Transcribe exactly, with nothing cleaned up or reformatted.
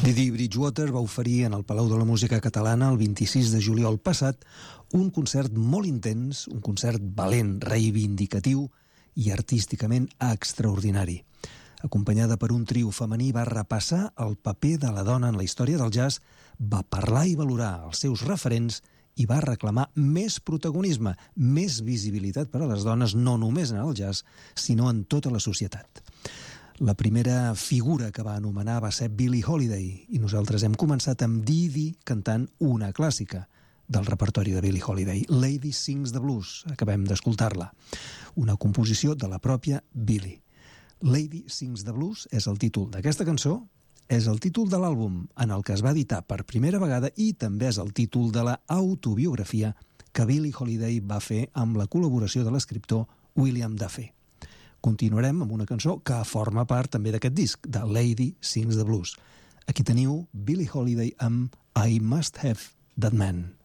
Didi Bridgewater va oferir en el Palau de la Música Catalana el vint-i-sis de juliol passat un concert molt intens, un concert valent, reivindicatiu i artísticament extraordinari. Acompanyada per un trio femení, va repassar el paper de la dona en la història del jazz, va parlar i valorar els seus referents i va reclamar més protagonisme, més visibilitat per a les dones, no només en el jazz, sinó en tota la societat. La primera figura que va anomenar va ser Billie Holiday, i nosaltres hem començat amb Didi cantant una clàssica del repertori de Billie Holiday, Lady Sings the Blues. Acabem d'escoltar-la, una composició de la pròpia Billie. Lady Sings the Blues és el títol d'aquesta cançó, és el títol de l'àlbum en el que es va editar per primera vegada i també és el títol de la autobiografia que Billie Holiday va fer amb la col·laboració de l'escriptor William Duffy. Continuarem amb una cançó que forma part també d'aquest disc, de Lady Sings the Blues. Aquí teniu Billie Holiday amb I Must Have That Man.